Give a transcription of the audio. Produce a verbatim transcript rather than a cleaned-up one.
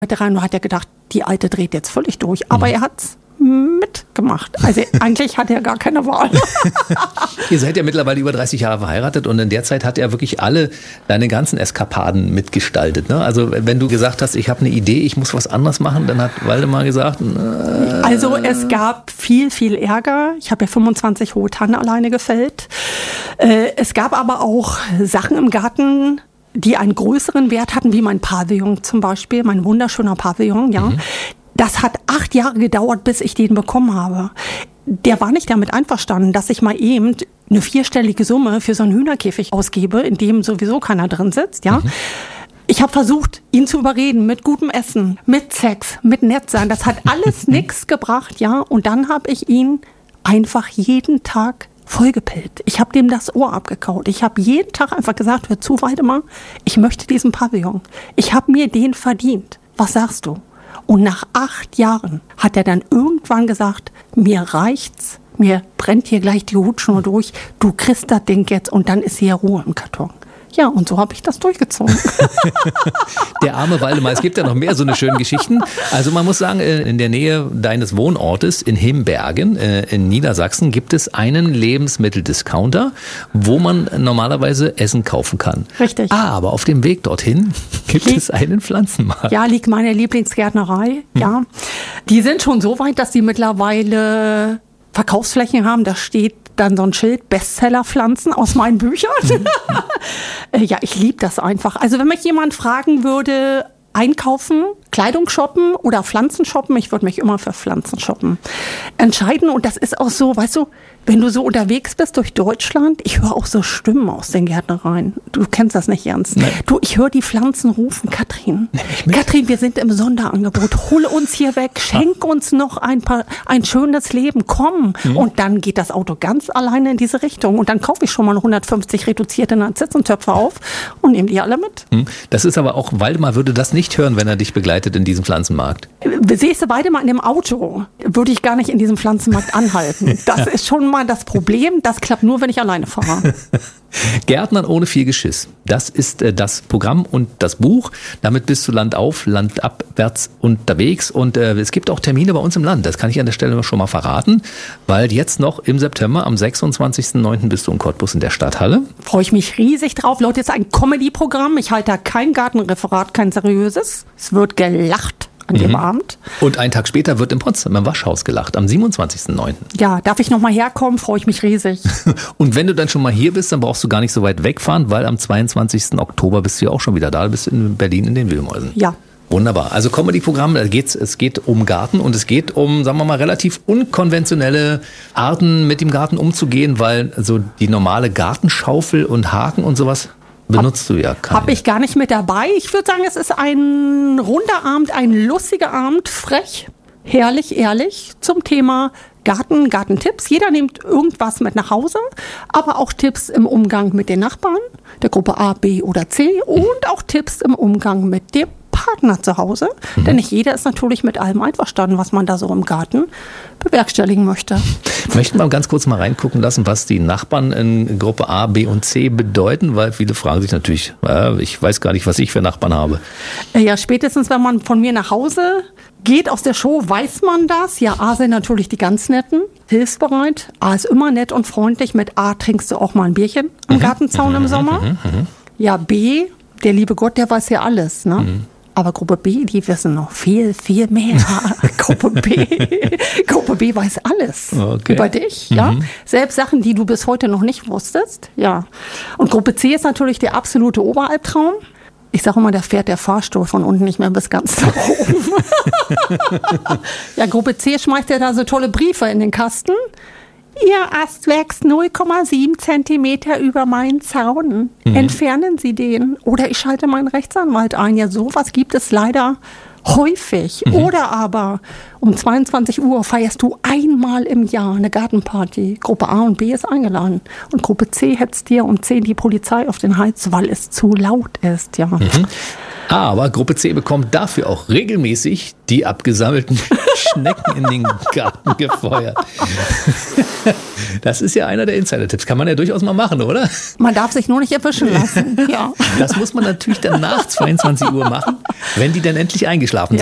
Rein hat er gedacht, die Alte dreht jetzt völlig durch. Aber mhm. er hat's mitgemacht. Also eigentlich hat er gar keine Wahl. Ihr seid ja mittlerweile über dreißig Jahre verheiratet und in der Zeit hat er wirklich alle deine ganzen Eskapaden mitgestaltet. Ne? Also wenn du gesagt hast, ich habe eine Idee, ich muss was anderes machen, dann hat Waldemar gesagt... Äh also es gab viel, viel Ärger. Ich habe ja fünfundzwanzig hohe Tannen alleine gefällt. Äh, es gab aber auch Sachen im Garten, die einen größeren Wert hatten, wie mein Pavillon zum Beispiel, mein wunderschöner Pavillon, ja. Mhm. Das hat acht Jahre gedauert, bis ich den bekommen habe. Der war nicht damit einverstanden, dass ich mal eben eine vierstellige Summe für so einen Hühnerkäfig ausgebe, in dem sowieso keiner drin sitzt, ja. Mhm. Ich habe versucht, ihn zu überreden mit gutem Essen, mit Sex, mit Nettsein. Das hat alles nichts gebracht, ja. Und dann habe ich ihn einfach jeden Tag vollgepellt. Ich habe dem das Ohr abgekaut. Ich habe jeden Tag einfach gesagt, hör zu, Waldemar, ich möchte diesen Pavillon. Ich habe mir den verdient. Was sagst du? Und nach acht Jahren hat er dann irgendwann gesagt, mir reicht's, mir brennt hier gleich die Hutschnur durch, du kriegst das Ding jetzt und dann ist hier Ruhe im Karton. Ja, und so habe ich das durchgezogen. Der arme Waldemar, es gibt ja noch mehr so eine schönen Geschichten. Also man muss sagen, in der Nähe deines Wohnortes in Himbergen in Niedersachsen gibt es einen Lebensmitteldiscounter, wo man normalerweise Essen kaufen kann. Richtig. Ah, aber auf dem Weg dorthin gibt Lieg, es einen Pflanzenmarkt. Ja, liegt meine Lieblingsgärtnerei. Hm. Ja, die sind schon so weit, dass sie mittlerweile Verkaufsflächen haben. Da steht dann so ein Schild, Bestsellerpflanzen aus meinen Büchern. Mhm. Ja, ich liebe das einfach. Also wenn mich jemand fragen würde, einkaufen, Kleidung shoppen oder Pflanzen shoppen, ich würde mich immer für Pflanzen shoppen entscheiden. Und das ist auch so, weißt du, wenn du so unterwegs bist durch Deutschland, ich höre auch so Stimmen aus den Gärtnereien. Du kennst das nicht, Jens. Nee. Du, ich höre die Pflanzen rufen, Katrin. Nee, Katrin, wir sind im Sonderangebot. Hol uns hier weg, schenk uns noch ein paar, ein schönes Leben, komm. Mhm. Und dann geht das Auto ganz alleine in diese Richtung. Und dann kaufe ich schon mal hundertfünfzig reduzierte Narzissentöpfe auf und nehme die alle mit. Das ist aber auch, Waldemar würde das nicht hören, wenn er dich begleitet in diesem Pflanzenmarkt. Siehst du beide mal in dem Auto, würde ich gar nicht in diesem Pflanzenmarkt anhalten. Das ist schon mal das Problem, das klappt nur, wenn ich alleine fahre. Gärtnern ohne viel Geschiss. Das ist äh, das Programm und das Buch. Damit bist du landauf, landabwärts unterwegs. Und äh, es gibt auch Termine bei uns im Land. Das kann ich an der Stelle schon mal verraten, weil jetzt noch im September, am sechsundzwanzigsten neunten bist du in Cottbus in der Stadthalle. Freue ich mich riesig drauf. Leute, jetzt ein Comedy-Programm. Ich halte da kein Gartenreferat, kein seriöses. Es wird gelacht. An dem mhm. Abend. Und einen Tag später wird in Potsdam im Waschhaus gelacht, am siebenundzwanzigsten neunten Ja, darf ich noch mal herkommen? Freue ich mich riesig. Und wenn du dann schon mal hier bist, dann brauchst du gar nicht so weit wegfahren, weil am zweiundzwanzigsten Oktober bist du ja auch schon wieder da. Du bist in Berlin in den Wühlmäusen. Ja. Wunderbar. Also Comedy-Programm, da geht's, es geht um Garten und es geht um, sagen wir mal, relativ unkonventionelle Arten, mit dem Garten umzugehen, weil so die normale Gartenschaufel und Haken und sowas benutzt du ja keine. Habe ich gar nicht mit dabei. Ich würde sagen, es ist ein runder Abend, ein lustiger Abend, frech, herrlich, ehrlich zum Thema Garten, Gartentipps. Jeder nimmt irgendwas mit nach Hause, aber auch Tipps im Umgang mit den Nachbarn, der Gruppe A, B oder C und auch Tipps im Umgang mit dem Partner zu Hause. Mhm. Denn nicht jeder ist natürlich mit allem einverstanden, was man da so im Garten bewerkstelligen möchte. Möchten wir ganz kurz mal reingucken lassen, was die Nachbarn in Gruppe A, B und C bedeuten, weil viele fragen sich natürlich, äh, ich weiß gar nicht, was ich für Nachbarn habe. Ja, spätestens, wenn man von mir nach Hause geht aus der Show, weiß man das. Ja, A sind natürlich die ganz netten, hilfsbereit. A ist immer nett und freundlich. Mit A trinkst du auch mal ein Bierchen am mhm. Gartenzaun im Sommer. Mhm. Mhm. Ja, B, der liebe Gott, der weiß ja alles, ne? Mhm. Aber Gruppe B, die wissen noch viel, viel mehr. Gruppe B, Gruppe B weiß alles okay. über dich, ja. Mhm. Selbst Sachen, die du bis heute noch nicht wusstest, ja. Und Gruppe C ist natürlich der absolute Oberalbtraum. Ich sage immer, da fährt der Fahrstuhl von unten nicht mehr bis ganz nach oben. Ja, Gruppe C schmeißt ja da so tolle Briefe in den Kasten. Ihr Ast wächst null Komma sieben Zentimeter über meinen Zaun. Mhm. Entfernen Sie den. Oder ich schalte meinen Rechtsanwalt ein. Ja, sowas gibt es leider häufig. Mhm. Oder aber um zweiundzwanzig Uhr feierst du einmal im Jahr eine Gartenparty. Gruppe A und B ist eingeladen. Und Gruppe C hetzt dir um zehn die Polizei auf den Hals, weil es zu laut ist. Ja. Mhm. Aber Gruppe C bekommt dafür auch regelmäßig die abgesammelten Schnecken in den Garten gefeuert. Das ist ja einer der Insider-Tipps. Kann man ja durchaus mal machen, oder? Man darf sich nur nicht erwischen lassen. Ja. Das muss man natürlich dann nach zweiundzwanzig Uhr machen, wenn die dann endlich eingeschlafen sind.